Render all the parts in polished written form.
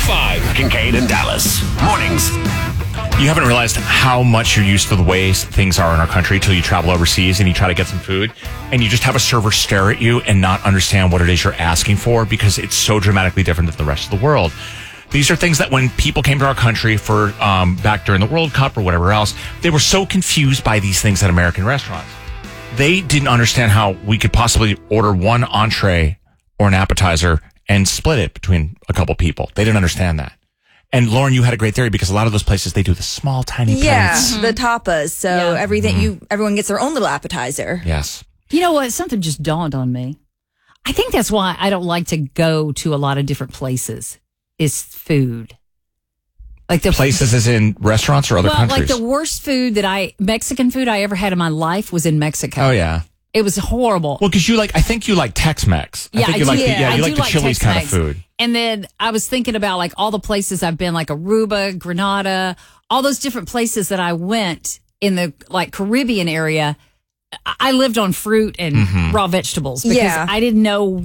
K105. Kincaid and Dallas. Mornings. You haven't realized how much you're used to the ways things are in our country till you travel overseas and you try to get some food and you just have a server stare at you and not understand what it is you're asking for because it's so dramatically different than the rest of the world. These are things that when people came to our country for back during the World Cup or whatever else, they were so confused by these things at American restaurants. They didn't understand how we could possibly order one entree or an appetizer and split it between a couple people. They didn't understand that. And Lauren, you had a great theory because a lot of those places, they do the small, tiny plates. The tapas. So everyone gets their own little appetizer. Yes. You know what? Something just dawned on me. I think that's why I don't like to go to a lot of different places. Is food. Like the places as in restaurants or other countries? Like the worst Mexican food I ever had in my life was in Mexico. Oh, yeah. It was horrible. Well, because I think you like Tex-Mex. Yeah, you like the Chili's kind of food. And then I was thinking about like all the places I've been, like Aruba, Grenada, all those different places that I went in the like Caribbean area. I lived on fruit and raw vegetables because I didn't know.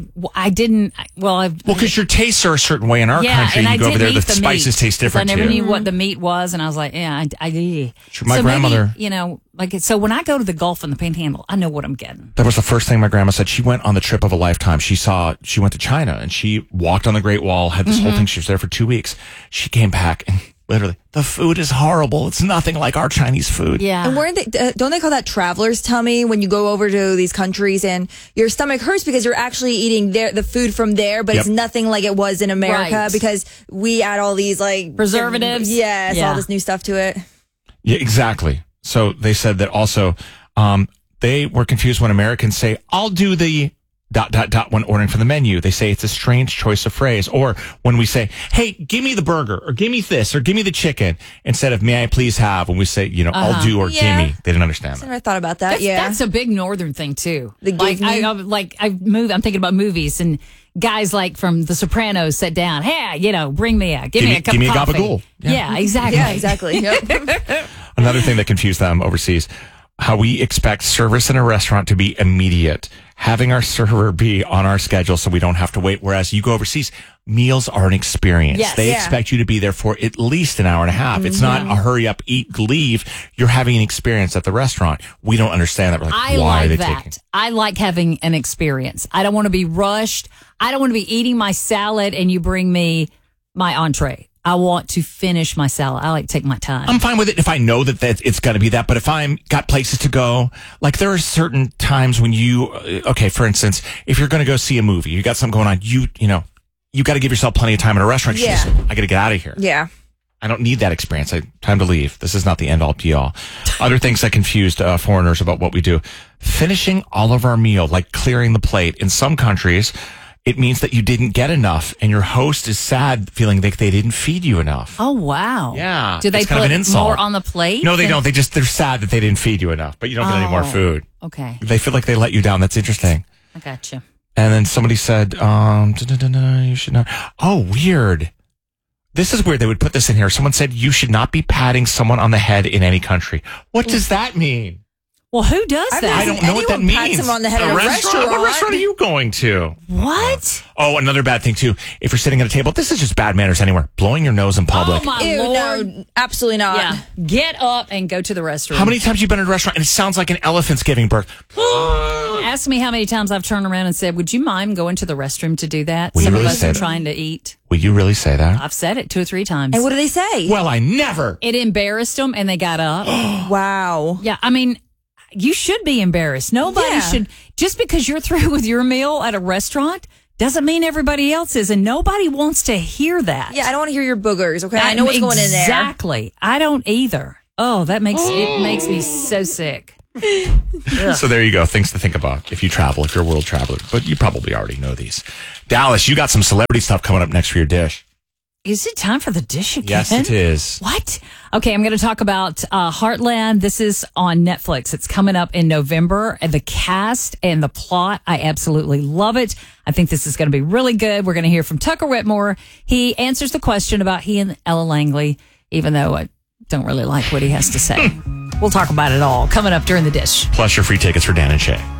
Because your tastes are a certain way in our country. You go over there, the spices taste different. I never knew what the meat was, and I was like, I did. My grandmother, so when I go to the Gulf and the Panhandle, I know what I'm getting. That was the first thing my grandma said. She went on the trip of a lifetime. She went to China and she walked on the Great Wall, had this whole thing. She was there for 2 weeks. She came back and literally, the food is horrible. It's nothing like our Chinese food. Yeah. And don't they call that traveler's tummy when you go over to these countries and your stomach hurts because you're actually eating the food from there, but it's nothing like it was in America because we add all these like preservatives. All this new stuff to it. Yeah, exactly. So they said that also they were confused when Americans say, I'll do the ... when ordering from the menu. They say it's a strange choice of phrase. Or when we say, hey, give me the burger or give me this or give me the chicken instead of may I please have, when we say, I'll do or give me. They didn't understand that. I never thought about that. That's a big northern thing too. I'm thinking about movies and guys like from The Sopranos sit down. Hey, bring me a cup of coffee. Give me a gabagool. Yeah, exactly. Yeah, exactly. Yep. Another thing that confused them overseas, how we expect service in a restaurant to be immediate, having our server be on our schedule so we don't have to wait. Whereas you go overseas, meals are an experience. Yes. They expect you to be there for at least an hour and a half. It's not a hurry up, eat, leave. You're having an experience at the restaurant. We don't understand that. We're like, why are they taking? I like having an experience. I don't want to be rushed. I don't want to be eating my salad and you bring me my entree. I want to finish my salad. I like to take my time. I'm fine with it if I know that it's going to be that. But if I'm got places to go, like there are certain times when for instance, if you're going to go see a movie, you got something going on, you got to give yourself plenty of time in a restaurant. Yeah. I got to get out of here. Yeah. I don't need that experience. Time to leave. This is not the end all be all. Other things that confused foreigners about what we do. Finishing all of our meal, like clearing the plate. In some countries, it means that you didn't get enough and your host is sad feeling like they didn't feed you enough. Oh, wow. Yeah. Do they put more on the plate? No, they don't. They're sad that they didn't feed you enough, but you don't get any more food. Okay. They feel like they let you down. That's interesting. I gotcha. And then somebody said, you should not. Oh, weird. This is weird. They would put this in here. Someone said you should not be patting someone on the head in any country. What does that mean? Well, who does that? I don't know what that means. Pats him on the head at a restaurant. What restaurant are you going to? What? Oh, another bad thing too. If you're sitting at a table, this is just bad manners anywhere. Blowing your nose in public. Oh my Ew, Lord. no, absolutely not. Yeah. Get up and go to the restroom. How many times have you been at a restaurant and it sounds like an elephant's giving birth? Ask me how many times I've turned around and said, would you mind going to the restroom to do that? Will Some you of really us say are that? trying to eat. Will you really say that? I've said it 2 or 3 times. And what do they say? Well, I never. It embarrassed them and they got up. Wow. Yeah, I mean, you should be embarrassed. Nobody should. Just because you're through with your meal at a restaurant doesn't mean everybody else is, and nobody wants to hear that. Yeah, I don't want to hear your boogers, okay? I know what's going in there. Exactly. I don't either. Oh, it makes me so sick. So there you go. Things to think about if you travel, if you're a world traveler. But you probably already know these. Dallas, you got some celebrity stuff coming up next for your dish. Is it time for the dish again? Yes, it is. What? Okay, I'm going to talk about Heartland. This is on Netflix. It's coming up in November. And the cast and the plot, I absolutely love it. I think this is going to be really good. We're going to hear from Tucker Whitmore. He answers the question about he and Ella Langley, even though I don't really like what he has to say. We'll talk about it all coming up during the dish. Plus your free tickets for Dan and Shay.